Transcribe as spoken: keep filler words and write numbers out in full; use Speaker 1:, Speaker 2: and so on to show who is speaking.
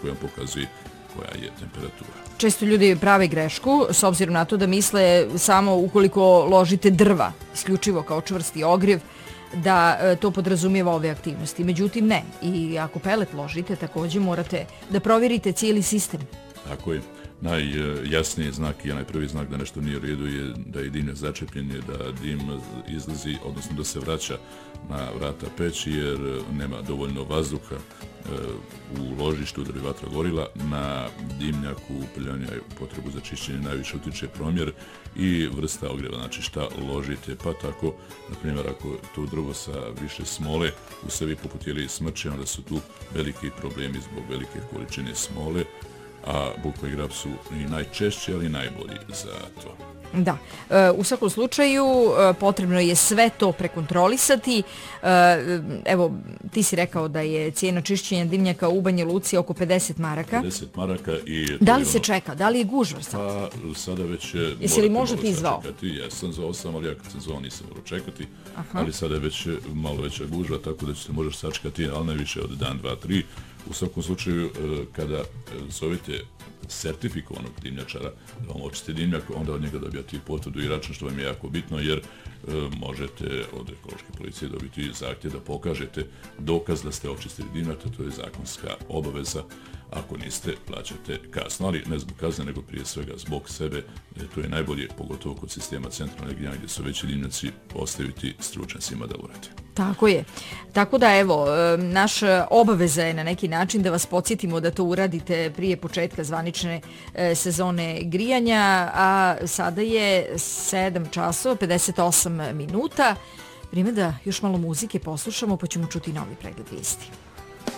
Speaker 1: koja pokazuje koja je temperatura.
Speaker 2: Često ljudi prave grešku s obzirom na to da misle samo ukoliko ložite drva, isključivo kao čvrsti ogrijev, da to podrazumijeva ove aktivnosti. Međutim, ne. I ako pelet ložite, također morate da provjerite cijeli sistem.
Speaker 1: Tako je. Najjasniji znak i onaj prvi znak da nešto nije u redu je da je dimnjak začepljen, je da dim izlazi, odnosno da se vraća na vrata peći jer nema dovoljno vazduha u ložištu da bi vatra gorila. Na dimnjaku prljanja potrebu za čišćenje najviše utiče promjer i vrsta ogrijeva, znači šta ložite, pa tako, na primjer, ako to drvo sa više smole u sebi poput jeli smrče, onda su tu veliki problemi zbog velike količine smole, a bukva i grab su i najčešći, ali i najbolji za to.
Speaker 2: Da, u svakom slučaju potrebno je sve to prekontrolisati. Evo, ti si rekao da je cijena čišćenja dimnjaka u Banja Luci oko pedeset maraka.
Speaker 1: pedeset maraka i...
Speaker 2: Da li se čeka? Da li je gužva sad?
Speaker 1: Pa, sada već...
Speaker 2: Jesi li možda ti zvao?
Speaker 1: Jesam, zvao sam, ali ja kad sam zvao nisam morao čekati. Ali sada je već malo veća gužva, tako da ćete možeš sačekati, ali najviše od dan, dva, tri. U svakom slučaju, kada zovete sertifikovanog dimnjačara da vam očiste dimnjak, onda od njega dobijate i potvrdu i račun, što vam je jako bitno, jer e, možete od ekološke policije dobiti zahtjev da pokažete dokaz da ste očistili dimnjak, to je zakonska obaveza. Ako niste, plaćate kaznu, ali ne zbog kazne, nego prije svega zbog sebe. E, to je najbolje, pogotovo kod sistema centralne grijanja gdje su veći dimnjaci, ostaviti stručnjacima da urade.
Speaker 2: Tako je. Tako da, evo, naša obaveza je na neki način da vas podsjetimo da to uradite prije početka zvanične sezone grijanja, a sada je sedam časova, pedeset osam minuta. Vrijeme da još malo muzike poslušamo, pa ćemo čuti novi pregled vijesti.